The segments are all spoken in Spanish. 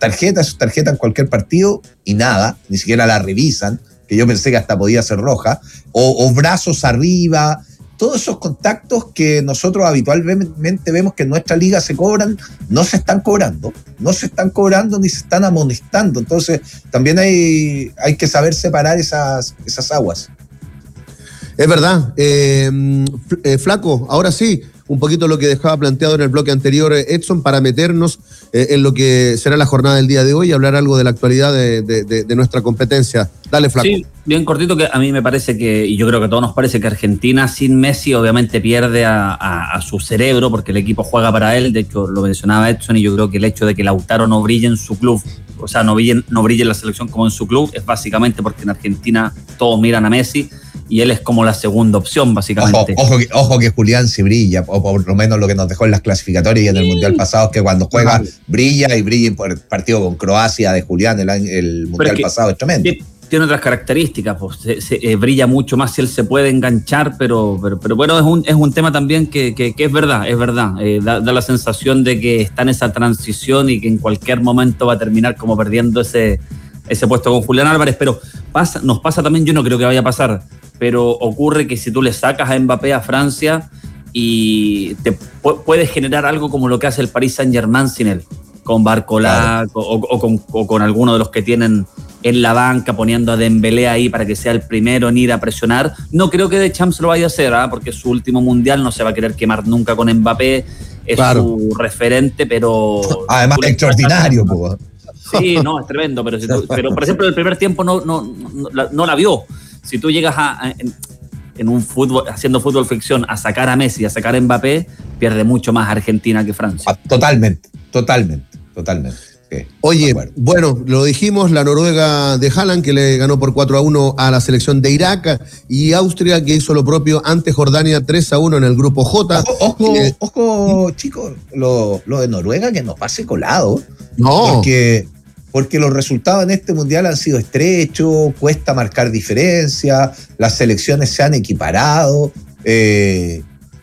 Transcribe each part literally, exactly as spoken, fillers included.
tarjetas, sus tarjetas en cualquier partido y nada, ni siquiera la revisan, que yo pensé que hasta podía ser roja, o, o brazos arriba, todos esos contactos que nosotros habitualmente vemos que en nuestra liga se cobran, no se están cobrando, no se están cobrando ni se están amonestando. Entonces también hay, hay que saber separar esas, esas aguas. Es verdad. Eh, eh, Flaco, ahora sí, un poquito lo que dejaba planteado en el bloque anterior Edson, para meternos eh, en lo que será la jornada del día de hoy y hablar algo de la actualidad de, de, de, de nuestra competencia. Dale, Flaco. Sí, bien cortito, que a mí me parece que, y yo creo que a todos nos parece que Argentina sin Messi obviamente pierde a, a, a su cerebro, porque el equipo juega para él. De hecho, lo mencionaba Edson, y yo creo que el hecho de que Lautaro no brille en su club, o sea, no brille, no brille en la selección como en su club, es básicamente porque en Argentina todos miran a Messi y él es como la segunda opción, básicamente. Ojo, ojo, que, ojo que Julián sí brilla, o por lo menos lo que nos dejó en las clasificatorias y en el Mundial pasado, es que cuando juega brilla, y brilla por el partido con Croacia de Julián, el, el Mundial pasado es tremendo. Tiene otras características, pues se, se, eh, brilla mucho más si él se puede enganchar, pero, pero, pero bueno, es un, es un tema también que, que, que es verdad, es verdad. Eh, da, da la sensación de que está en esa transición y que en cualquier momento va a terminar como perdiendo ese, ese puesto con Julián Álvarez, pero pasa, nos pasa también, yo no creo que vaya a pasar, pero ocurre que si tú le sacas a Mbappé a Francia y te pu- puedes generar algo como lo que hace el Paris Saint-Germain sin él, con Barcola, claro, o, o, con, o con alguno de los que tienen en la banca, poniendo a Dembélé ahí para que sea el primero en ir a presionar. No creo que Deschamps lo vaya a hacer, ¿eh? Porque su último mundial, no se va a querer quemar nunca con Mbappé, es claro, su referente, pero... Además, extraordinario, pues. Sí, no, es tremendo, pero, si tú, pero por ejemplo, el primer tiempo no, no, no, no, no la vio. Si tú llegas a, a en, en un fútbol, haciendo fútbol ficción, a sacar a Messi, a sacar a Mbappé, pierde mucho más Argentina que Francia. Ah, totalmente, totalmente, totalmente. Okay. Oye, bueno, lo dijimos, la Noruega de Haaland, que le ganó por cuatro a uno a la selección de Irak, y Austria, que hizo lo propio ante Jordania tres a uno en el grupo J. Ojo, ojo, eh, ojo chicos, lo, lo de Noruega que nos pase colado. No. Porque, porque los resultados en este mundial han sido estrechos, cuesta marcar diferencia, las selecciones se han equiparado. Eh,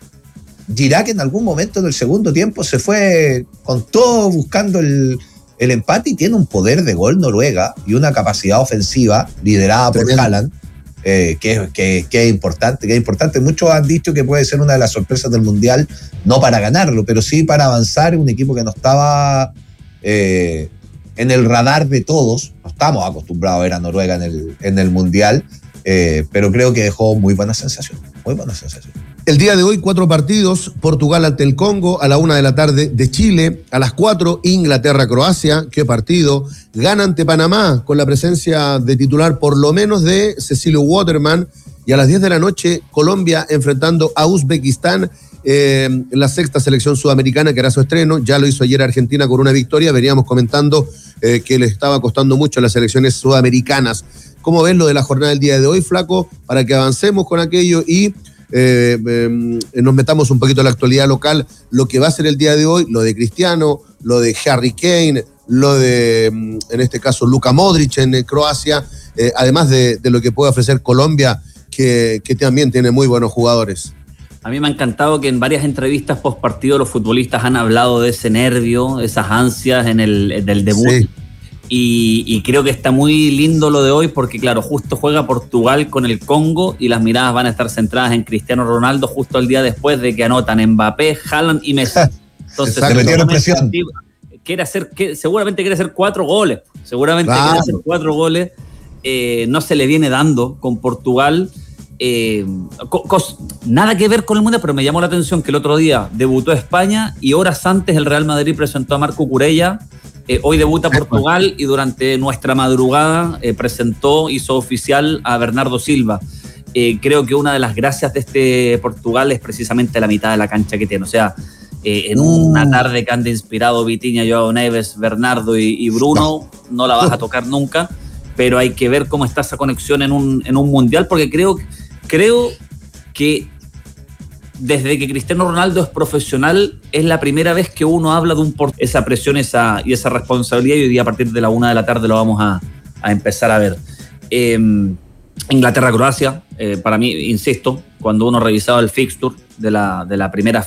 Irak en algún momento del segundo tiempo se fue con todo buscando el... el empate, y tiene un poder de gol Noruega y una capacidad ofensiva liderada por Haaland, eh, que, que, que es importante, que es importante. Muchos han dicho que puede ser una de las sorpresas del Mundial, no para ganarlo, pero sí para avanzar. Un equipo que no estaba eh, en el radar de todos. No estamos acostumbrados a ver a Noruega en el, en el Mundial, eh, pero creo que dejó muy buena sensación, muy buena sensación. El día de hoy, cuatro partidos: Portugal ante el Congo, a la una de la tarde de Chile, a las cuatro, Inglaterra-Croacia, qué partido, Ghana ante Panamá, con la presencia de titular por lo menos de Cecilio Waterman, y a las diez de la noche, Colombia enfrentando a Uzbekistán, eh, la sexta selección sudamericana que hará su estreno. Ya lo hizo ayer Argentina con una victoria, veníamos comentando eh, que le estaba costando mucho a las selecciones sudamericanas. ¿Cómo ves lo de la jornada del día de hoy, Flaco, para que avancemos con aquello y Eh, eh, nos metamos un poquito en la actualidad local, lo que va a ser el día de hoy, lo de Cristiano, lo de Harry Kane, lo de, en este caso, Luka Modric en Croacia, eh, además de, de lo que puede ofrecer Colombia, que, que también tiene muy buenos jugadores? A mí me ha encantado que en varias entrevistas post partido los futbolistas han hablado de ese nervio, esas ansias en el del debut. Sí. Y, y creo que está muy lindo lo de hoy porque, claro, justo juega Portugal con el Congo y las miradas van a estar centradas en Cristiano Ronaldo justo el día después de que anotan Mbappé, Haaland y Messi. Entonces, se metieron presión. Quiere hacer, que, seguramente quiere hacer cuatro goles. Seguramente claro. quiere hacer cuatro goles. Eh, no se le viene dando con Portugal. Eh, cos, nada que ver con el Mundial, pero me llamó la atención que el otro día debutó España y horas antes el Real Madrid presentó a Marco Curella. Eh, hoy debuta Portugal y durante nuestra madrugada eh, presentó, hizo oficial a Bernardo Silva. Eh, creo que una de las gracias de este Portugal es precisamente la mitad de la cancha que tiene. O sea, eh, en una tarde que anda inspirado Vitinha, Joao Neves, Bernardo y, y Bruno, no. no la vas a tocar nunca, pero hay que ver cómo está esa conexión en un, en un mundial, porque creo, creo que desde que Cristiano Ronaldo es profesional, es la primera vez que uno habla de un port- esa presión esa, y esa responsabilidad, y hoy día a partir de la una de la tarde lo vamos a, a empezar a ver. Eh, Inglaterra-Croacia, eh, para mí, insisto, cuando uno revisaba el fixture de la, de la primera